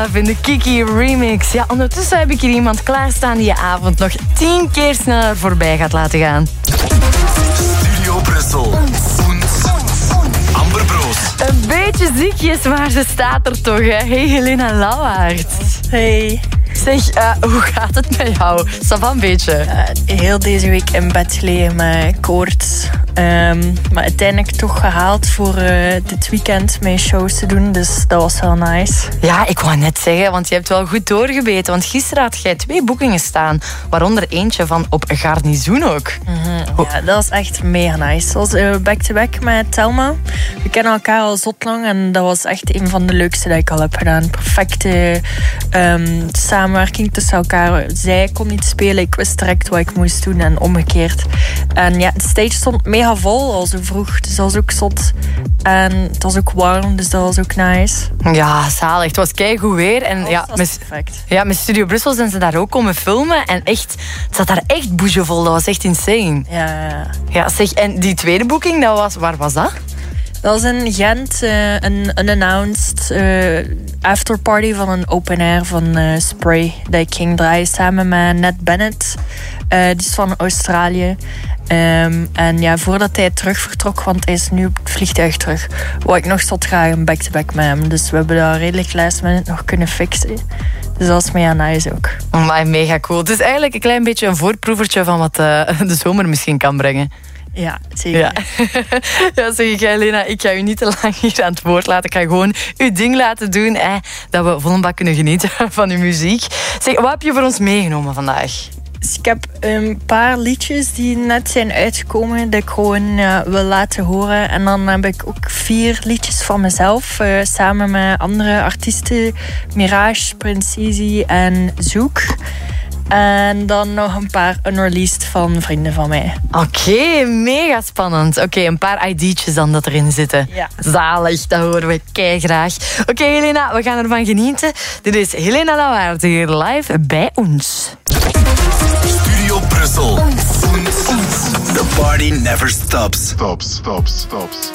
In de Kiki remix. Ja, ondertussen heb ik hier iemand klaarstaan die je avond nog 10 keer sneller voorbij gaat laten gaan. Studio Brussel. Amber Broos. Een beetje ziekjes, maar ze staat er toch, hè? Hey, Helena Lauwaert. Hey. Zeg, hoe gaat het met jou? Ça va een beetje? Heel deze week in bed gelegen met koorts. Maar uiteindelijk toch gehaald voor dit weekend mijn shows te doen. Dus dat was wel nice. Ja, ik wou net zeggen, want je hebt wel goed doorgebeten. Want gisteren had jij 2 boekingen staan. Waaronder eentje van op Garnizoen ook. Ja, dat was echt mega nice. Dat was back-to-back met Thelma. We kennen elkaar al zot lang. En dat was echt een van de leukste dat ik al heb gedaan. Perfecte samenwerking tussen elkaar. Zij kon niet spelen, ik wist direct wat ik moest doen en omgekeerd. En ja, de stage stond mega vol al zo vroeg, dus dat was ook zot. En het was ook warm, dus dat was ook nice. Ja, zalig. Het was keigoed weer. En ja, perfect. Ja, met Studio Brussel zijn ze daar ook komen filmen. En echt, het zat daar echt boezevol. Dat was echt insane. Ja, zeg, en die tweede boeking, waar was dat? Dat was in Gent, een unannounced afterparty van een open air van Spray. Dat ik ging draaien samen met Ned Bennett. Die is van Australië. En ja, voordat hij terug vertrok, want hij is nu op het vliegtuig terug, wou ik nog tot graag een back-to-back met hem. Dus we hebben dat redelijk last minute nog kunnen fixen. Dus dat is mega nice ook. Maar mega cool. Het is eigenlijk een klein beetje een voorproevertje van wat de zomer misschien kan brengen. Ja, zeker. Ja, zeg ik, Helena, ik ga u niet te lang hier aan het woord laten. Ik ga gewoon uw ding laten doen, dat we vol een bak kunnen genieten van uw muziek. Zeg, wat heb je voor ons meegenomen vandaag? Dus ik heb een paar liedjes die net zijn uitgekomen, dat ik gewoon wil laten horen. En dan heb ik ook 4 liedjes van mezelf, samen met andere artiesten. Mirage, Prince en Zoek. En dan nog een paar unreleased van vrienden van mij. Oké, mega spannend. Oké, een paar ID'tjes dan dat erin zitten. Ja. Zalig, dat horen we keigraag. Oké, Helena, we gaan ervan genieten. Dit is Helena Lauwaert hier live bij ons. Studio Brussel. The party never stops. Stops.